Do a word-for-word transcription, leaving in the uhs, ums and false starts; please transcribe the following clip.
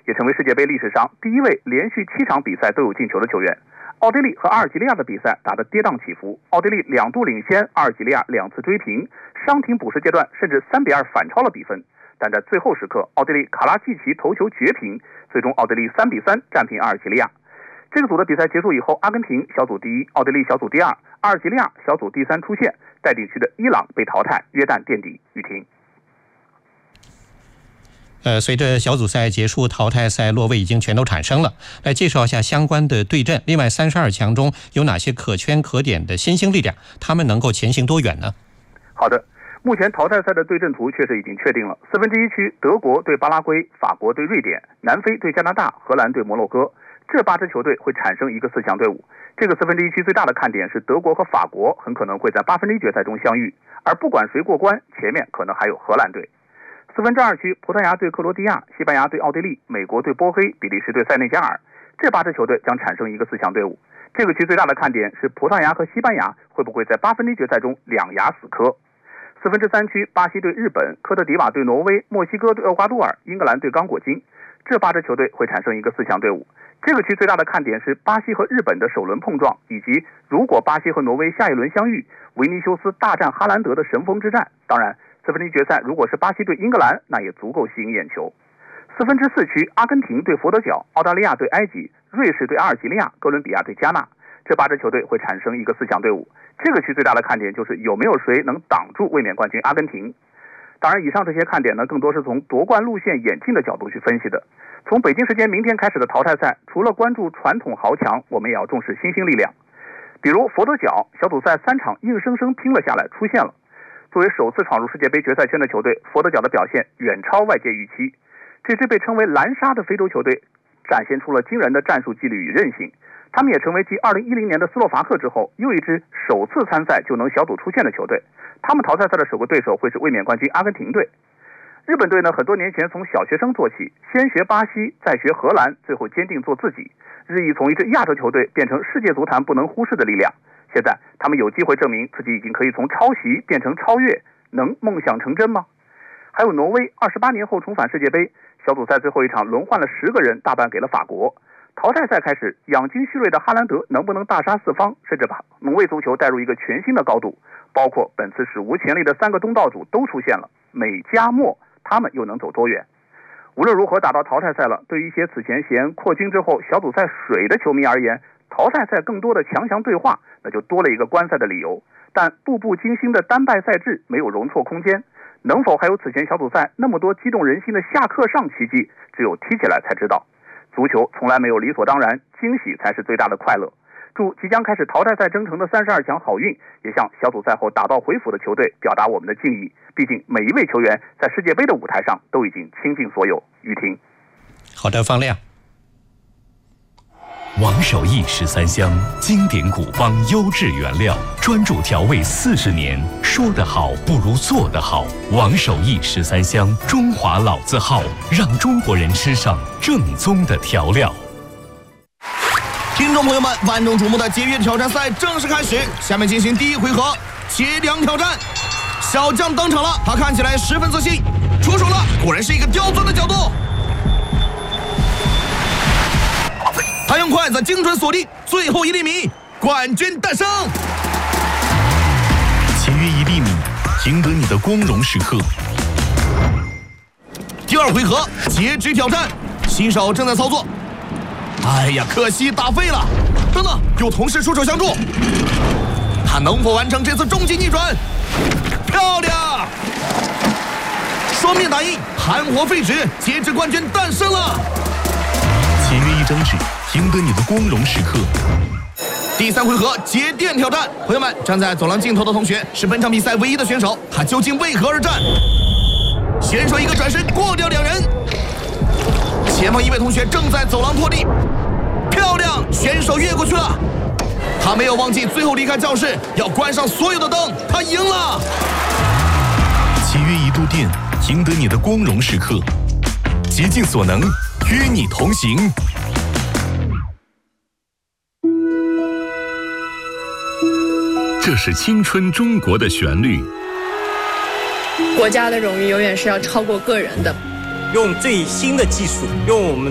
也成为世界杯历史上第一位连续七场比赛都有进球的球员。奥地利和阿尔及利亚的比赛打得跌宕起伏，奥地利两度领先，阿尔及利亚两次追平，伤停补时阶段甚至三比二反超了比分。但在最后时刻，奥地利卡拉季奇头球绝平，最终奥地利三比三战平阿尔及利亚。这个组的比赛结束以后，阿根廷小组第一，奥地利小组第二，阿尔及利亚小组第三出线，待定区的伊朗被淘汰，约旦垫底。雨婷。 呃，随着小组赛结束，淘汰赛落位已经全都产生了。来介绍一下相关的对阵。另外，三十二强中有哪些可圈可点的新兴力量？他们能够前行多远呢？ 好的，目前淘汰赛的对阵图确实已经确定了。四分之一区，德国对巴拉圭，法国对瑞典，南非对加拿大，荷兰对摩洛哥。这八支球队会产生一个四强队伍。这个四分之一区最大的看点是德国和法国很可能会在八分之一决赛中相遇，而不管谁过关，前面可能还有荷兰队。四分之二区，葡萄牙对克罗地亚，西班牙对奥地利，美国对波黑，比利时对塞内加尔。这八支球队将产生一个四强队伍。这个区最大的看点是葡萄牙和西班牙会不会在八分之一决赛中两牙死磕。四分之三区，巴西对日本，科特迪瓦对挪威，墨西哥对厄瓜多尔，英格兰对刚果金。这八支球队会产生一个四强队伍。这个区最大的看点是巴西和日本的首轮碰撞，以及如果巴西和挪威下一轮相遇，维尼修斯大战哈兰德的神锋之战。当然，四分之一决赛如果是巴西对英格兰，那也足够吸引眼球。四分之四区，阿根廷对佛得角，澳大利亚对埃及，瑞士对阿尔及利亚，哥伦比亚对加纳。这八支球队会产生一个四强队伍。这个区最大的看点就是有没有谁能挡住卫冕冠军阿根廷。当然，以上这些看点呢，更多是从夺冠路线演进的角度去分析的。从北京时间明天开始的淘汰赛，除了关注传统豪强，我们也要重视新兴力量。比如佛得角，小组赛三场硬生生拼了下来，出现了。作为首次闯入世界杯决赛圈的球队，佛得角的表现远超外界预期。这支被称为蓝沙的非洲球队展现出了惊人的战术纪律与韧性。他们也成为继二零一零年的斯洛伐克之后，又一支首次参赛就能小组出线的球队。他们淘汰赛的首个对手会是卫冕冠军阿根廷队。日本队呢，很多年前从小学生做起，先学巴西，再学荷兰，最后坚定做自己，日益从一支亚洲球队变成世界足坛不能忽视的力量。现在他们有机会证明自己已经可以从抄袭变成超越，能梦想成真吗？还有挪威，二十八年后重返世界杯，小组赛最后一场轮换了十个人，大半给了法国。淘汰赛开始，养精蓄锐的哈兰德能不能大杀四方，甚至把挪威足球带入一个全新的高度？包括本次史无前例的三个东道主都出现了，美加墨，他们又能走多远？无论如何，打到淘汰赛了，对于一些此前嫌扩军之后小组赛水的球迷而言，淘汰赛更多的强强对话，那就多了一个观赛的理由。但步步惊心的单败赛制没有容错空间，能否还有此前小组赛那么多激动人心的下课上奇迹，只有踢起来才知道。足球从来没有理所当然，惊喜才是最大的快乐。祝即将开始淘汰赛征程的三十二强好运，也向小组赛后打道回府的球队表达我们的敬意。毕竟每一位球员在世界杯的舞台上都已经倾尽所有。雨婷。 好的，方亮。 王守义十三香，经典古方优质原料，专注调味四十年，说得好不如做得好。王守义十三香，中华老字号，让中国人吃上正宗的调料。 听众朋友们，万众瞩目的节约挑战赛正式开始，下面进行第一回合切梁挑战。小将登场了，他看起来十分自信，出手了，果然是一个刁钻的角度。他用筷子精准锁定最后一厘米，冠军诞生。 切约一厘米，赢得你的光荣时刻。 第二回合截肢挑战，新手正在操作。哎呀，可惜打废了。等等，有同事出手相助，他能否完成这次终极逆转？漂亮！双面打印，含活废纸，截肢冠军诞生了。 签约一张纸，赢得你的光荣时刻。 第三回合节电挑战，朋友们，站在走廊尽头的同学是本场比赛唯一的选手，他究竟为何而战？选手一个转身过掉两人，前方一位同学正在走廊拖地，漂亮，选手越过去了。他没有忘记最后离开教室要关上所有的灯，他赢了。 契约一度电，赢得你的光荣时刻。竭尽所能，与你同行。这是青春中国的旋律。 国家的荣誉永远是要超过个人的。 用最新的技术，用我们